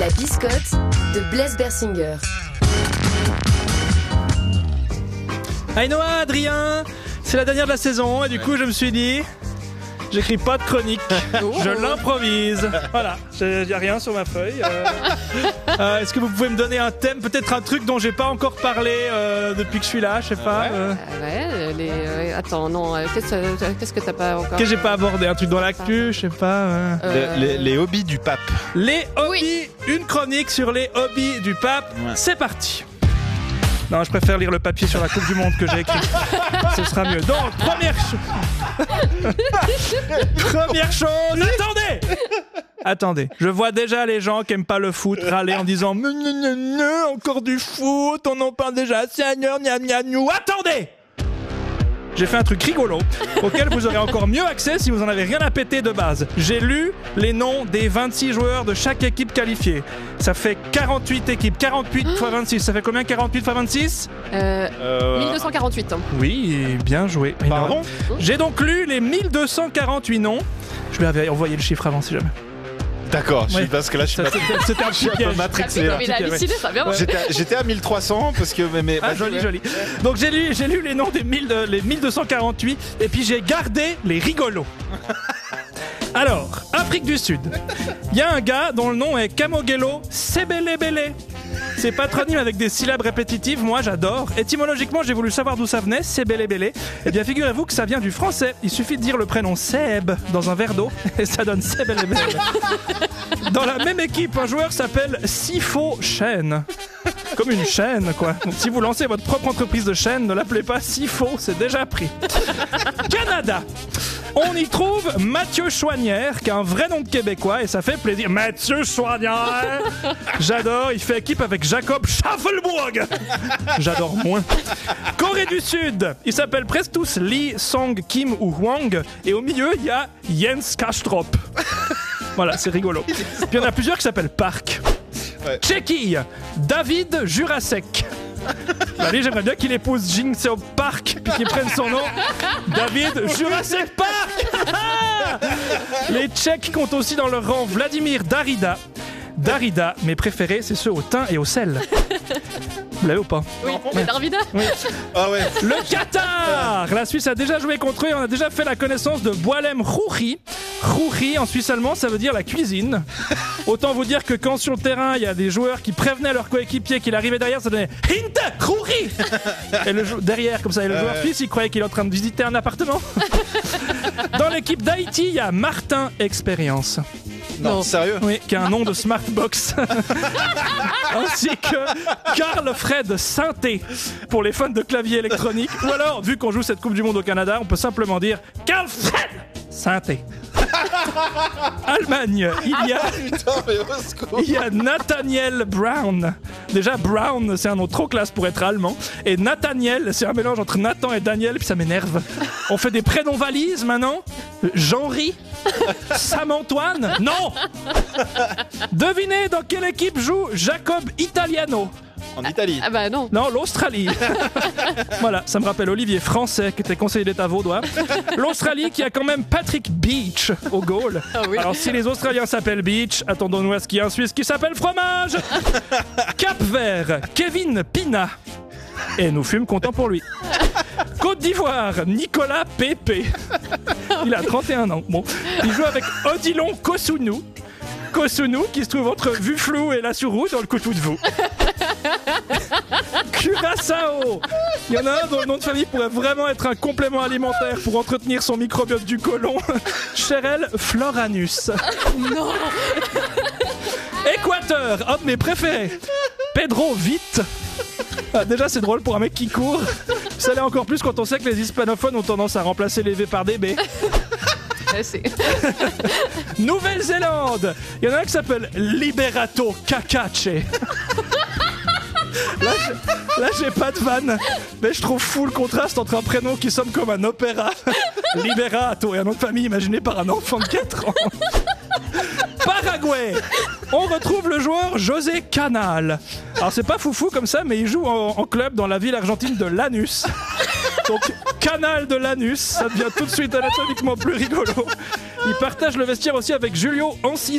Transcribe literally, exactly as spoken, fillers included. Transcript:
La biscotte de Blaise Bersinger. Aïnoa, Adrien, c'est la dernière de la saison et du coup je me suis dit, j'écris pas de chronique, je l'improvise. Voilà, il n'y a rien sur ma feuille. Euh, euh, est-ce que vous pouvez me donner un thème, peut-être un truc dont j'ai pas encore parlé euh, depuis que je suis là, je sais pas. Euh... Ouais, les, euh, attends, non, euh, qu'est-ce, euh, qu'est-ce que t'as pas encore Que j'ai pas abordé, un truc dans l'actu, je sais pas. Euh... Euh... Les, les hobbies du pape. Les hobbies, oui. Une chronique sur les hobbies du pape, ouais. C'est parti. Non, je préfère lire le papier sur la Coupe du Monde que j'ai écrit. Ce sera mieux. Donc, première chose. première chose. Attendez Attendez. Je vois déjà les gens qui aiment pas le foot râler en disant « Encore du foot, on en parle déjà assez, gna gna gna gna. » Attendez. J'ai fait un truc rigolo auquel vous aurez encore mieux accès si vous en avez rien à péter de base. J'ai lu les noms des vingt-six joueurs de chaque équipe qualifiée. Ça fait quarante-huit équipes. quarante-huit fois vingt-six, ça fait combien quarante-huit fois vingt-six euh, euh... mille deux cent quarante-huit. Oui, bien joué. Pardon ? J'ai donc lu les mille deux cent quarante-huit noms. Je vais envoyer le chiffre avant si jamais. D'accord, ouais. parce que là je suis, ça, pas... c'était un, je suis un peu matrixé. Il a halluciné, ça vient. J'étais, j'étais à mille trois cents parce que mais, mais ah, bah, joli joli. Donc j'ai lu j'ai lu les noms des mille, les mille deux cent quarante-huit et puis j'ai gardé les rigolos. Alors, Afrique du Sud. Il y a un gars dont le nom est Kamogelo Sebelebele. C'est patronyme avec des syllabes répétitives, moi j'adore. Étymologiquement, j'ai voulu savoir d'où ça venait, Sebelebele. Eh bien, figurez-vous que ça vient du français. Il suffit de dire le prénom Seb dans un verre d'eau et ça donne Sebelebele. Dans la même équipe, un joueur s'appelle Sifo Chaîne. Comme une chaîne, quoi. Donc si vous lancez votre propre entreprise de chaîne, ne l'appelez pas Sifo, c'est déjà pris. Canada. On y trouve Mathieu Chouanière, qui a un vrai nom de Québécois, et ça fait plaisir. Mathieu Chouanière. J'adore, il fait équipe avec Jacob Schaffelburg. J'adore moins. Corée du Sud. Ils s'appellent presque tous Lee, Song, Kim ou Hwang, et au milieu, il y a Jens Kastrop. Voilà, c'est rigolo. Puis il y en a plusieurs qui s'appellent Park. Ouais. Tchéquie, David Jurasek. Bah lui, j'aimerais bien qu'il épouse Jin Seo Park puis qu'il prenne son nom. David Jurasek Park. Les Tchèques comptent aussi dans leur rang Vladimir Darida. Darida, mes préférés, c'est ceux au thym et au sel. Vous l'avez ou pas ? Oui, mais Darida. Oui. Ah ouais. Le Qatar. La Suisse a déjà joué contre eux et on a déjà fait la connaissance de Boalem Rouhi. Rouhi, en suisse allemand, ça veut dire la cuisine. Autant vous dire que quand sur le terrain, il y a des joueurs qui prévenaient leur coéquipier qu'il arrivait derrière, ça donnait Hint Rouhi. Et le jou- derrière, comme ça, et le euh... joueur suisse, il croyait qu'il est en train de visiter un appartement. Dans l'équipe d'Haïti, il y a Martin Expérience. Non, non, sérieux ? Oui, qui a un nom de Smartbox. Ainsi que Carl Fred Synthé pour les fans de clavier électronique. Ou alors, vu qu'on joue cette Coupe du Monde au Canada, on peut simplement dire Carl Fred Synthé. Allemagne, il y a il y a Nathaniel Brown. Déjà Brown, c'est un nom trop classe pour être allemand. Et Nathaniel, c'est un mélange entre Nathan et Daniel, puis ça m'énerve. On fait des prénoms valises maintenant. Jean-Ry, Sam-Antoine. Non. Devinez dans quelle équipe joue Jacob Italiano. En Italie. Ah bah non. Non, l'Australie. Voilà, ça me rappelle Olivier Français qui était conseiller d'État vaudois. L'Australie qui a quand même Patrick Beach au goal. Oh oui. Alors si les Australiens s'appellent Beach, attendons-nous à ce qu'il y ait un Suisse qui s'appelle Fromage. Cap-Vert, Kevin Pina. Et nous fûmes contents pour lui. Côte d'Ivoire, Nicolas Pépé. Il a trente et un ans. Bon, il joue avec Odilon Kosunu. Kosunu qui se trouve entre Vuflou et La Sourou dans le Coutou de Vous. Curaçao. Il y en a un dont le nom de famille pourrait vraiment être un complément alimentaire pour entretenir son microbiote du côlon. Cheryl Floranus. Non. Équateur, un de mes préférés. Pedro Vite. Ah, déjà c'est drôle pour un mec qui court. Ça l'est encore plus quand on sait que les hispanophones ont tendance à remplacer les V par des B. Nouvelle-Zélande. Il y en a un qui s'appelle Liberato Kakache. Là, je, là, j'ai pas de vanne, mais je trouve fou le contraste entre un prénom qui sonne comme un opéra, Liberato, et un nom de famille imaginé par un enfant de quatre ans. Paraguay. On retrouve le joueur José Canal. Alors c'est pas foufou comme ça, mais il joue en, en club dans la ville argentine de Lanús. Donc Canal de Lanús, ça devient tout de suite anatomiquement plus rigolo. Il partage le vestiaire aussi avec Julio Ancis.